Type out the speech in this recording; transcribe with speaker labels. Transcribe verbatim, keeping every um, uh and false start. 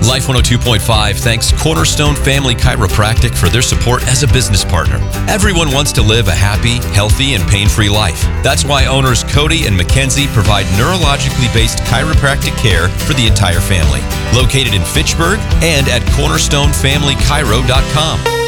Speaker 1: Life one oh two point five thanks Cornerstone Family Chiropractic for their support as a business partner. Everyone wants to live a happy, healthy, and pain-free life. That's why owners Cody and Mackenzie provide neurologically based chiropractic care for the entire family. Located in Fitchburg and at cornerstone family chiro dot com.